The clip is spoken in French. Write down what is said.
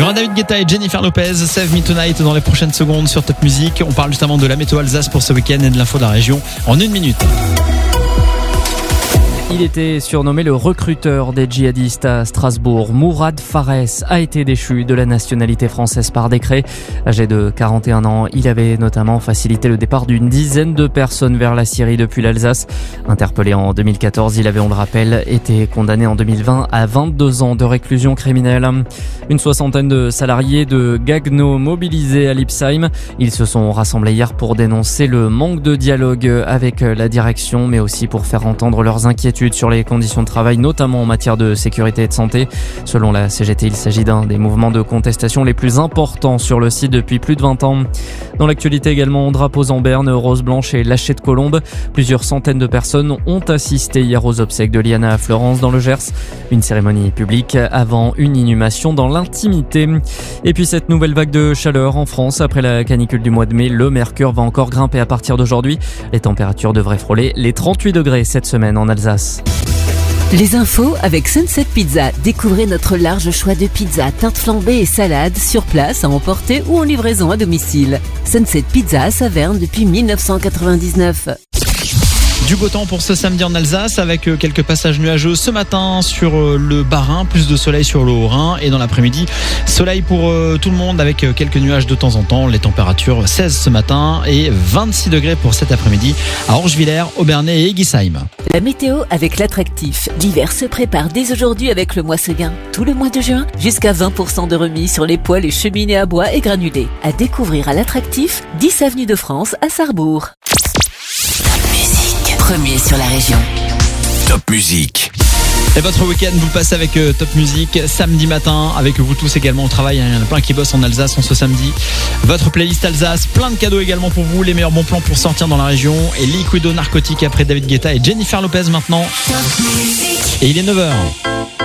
Il y aura David Guetta et Jennifer Lopez, Save Me Tonight dans les prochaines secondes sur Top Music. On parle justement de la météo Alsace pour ce week-end et de l'info de la région en 1 minute. Il était surnommé le recruteur des djihadistes à Strasbourg. Mourad Fares a été déchu de la nationalité française par décret. Âgé de 41 ans, il avait notamment facilité le départ d'une dizaine de personnes vers la Syrie depuis l'Alsace. Interpellé en 2014, il avait, on le rappelle, été condamné en 2020 à 22 ans de réclusion criminelle. Une soixantaine de salariés de Gagno mobilisés à Lipsheim. Ils se sont rassemblés hier pour dénoncer le manque de dialogue avec la direction, mais aussi pour faire entendre leurs inquiétudes sur les conditions de travail, notamment en matière de sécurité et de santé. Selon la CGT, il s'agit d'un des mouvements de contestation les plus importants sur le site depuis plus de 20 ans. Dans l'actualité également, drapeaux en berne, roses blanches et lâchers de colombes. Plusieurs centaines de personnes ont assisté hier aux obsèques de Liana à Florence dans le Gers. Une cérémonie publique avant une inhumation dans l'intimité. Et puis cette nouvelle vague de chaleur en France. Après la canicule du mois de mai, le mercure va encore grimper à partir d'aujourd'hui. Les températures devraient frôler les 38 degrés cette semaine en Alsace. Les infos avec Sunset Pizza. Découvrez notre large choix de pizzas, tartes flambées et salades sur place à emporter ou en livraison à domicile. Sunset Pizza à Saverne depuis 1999. Du beau temps pour ce samedi en Alsace avec quelques passages nuageux ce matin sur le Bas-Rhin, plus de soleil sur le Haut-Rhin et dans l'après-midi, soleil pour tout le monde avec quelques nuages de temps en temps. Les températures 16 ce matin et 26 degrés pour cet après-midi à Orgevillers, Obernai et Eguisheim. La météo avec l'attractif. L'hiver se prépare dès aujourd'hui avec le mois Seguin. Tout le mois de juin, jusqu'à 20% de remise sur les poêles et cheminées à bois et granulés. À découvrir à l'attractif, 10 avenue de France à Sarrebourg. Premier sur la région. Top Music. Et votre week-end, vous le passez avec Top Music samedi matin, avec vous tous également au travail. Il y en a plein qui bossent en Alsace en ce samedi. Votre playlist Alsace, plein de cadeaux également pour vous, les meilleurs bons plans pour sortir dans la région. Et Liquido Narcotique après David Guetta et Jennifer Lopez maintenant. Et il est 9h.